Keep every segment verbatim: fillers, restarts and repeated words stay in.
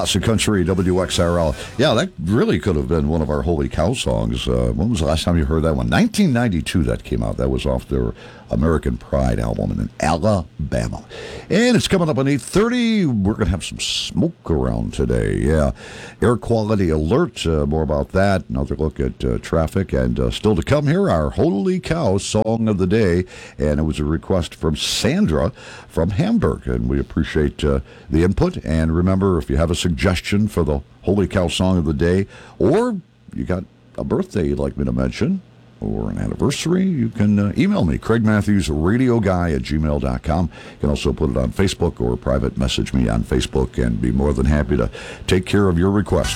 Classic Country, W X R L. Yeah, that really could have been one of our Holy Cow songs. Uh, when was the last time you heard that one? nineteen ninety-two that came out. That was off their American Pride album in Alabama. And it's coming up on eight thirty. We're going to have some smoke around today. Yeah. Air quality alert. Uh, more about that. Another look at uh, traffic. And uh, still to come here, our Holy Cow song of the day. And it was a request from Sandra from Hamburg. And we appreciate uh, the input. And remember, if you have a suggestion for the Holy Cow song of the day, or you got a birthday you'd like me to mention, or an anniversary, you can uh, email me, Craig Matthews, radio guy at gmail dot com. You can also put it on Facebook or private message me on Facebook and be more than happy to take care of your request.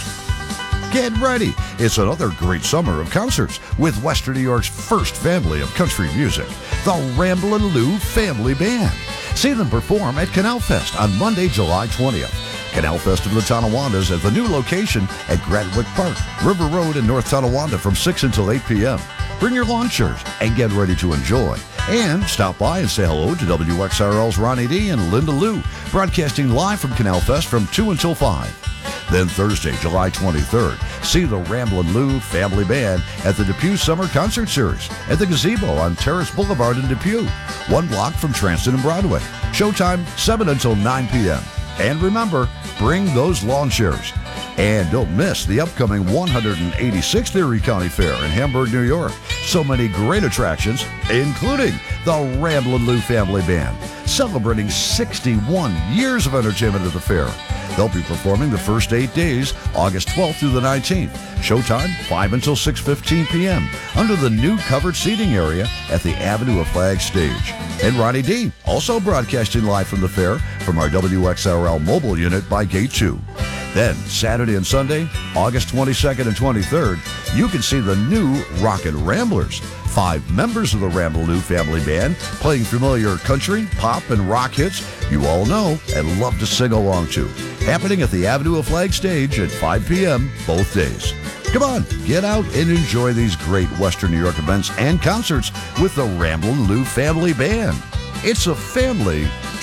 Get ready. It's another great summer of concerts with Western New York's first family of country music, the Ramblin' Lou Family Band. See them perform at Canal Fest on Monday, July twentieth. Canal Fest of the Tonawondas at the new location at Granwick Park, River Road in North Tonawanda from six until eight p.m. Bring your lawn chairs and get ready to enjoy. And stop by and say hello to W X R L's Ronnie D and Linda Lou, broadcasting live from Canal Fest from two until five. Then Thursday, July twenty-third, see the Ramblin' Lou Family Band at the Depew Summer Concert Series at the Gazebo on Terrace Boulevard in Depew, one block from Transton and Broadway. Showtime, seven until nine p.m. And remember, bring those lawn chairs. And don't miss the upcoming one hundred eighty-sixth Erie County Fair in Hamburg, New York. So many great attractions, including the Ramblin' Lou Family Band, celebrating sixty-one years of entertainment at the fair. They'll be performing the first eight days, August twelfth through the nineteenth. Showtime, five until six fifteen p.m. under the new covered seating area at the Avenue of Flags stage. And Ronnie D, also broadcasting live from the fair from our W X R L mobile unit by Gate two. Then, Saturday and Sunday, August twenty-second and twenty-third, you can see the new Rockin' Ramblers, five members of the Ramblin' Lou Family Band, playing familiar country, pop, and rock hits you all know and love to sing along to. Happening at the Avenue of Flag stage at five p.m. both days. Come on, get out and enjoy these great Western New York events and concerts with the Ramblin' Lou Family Band. It's a family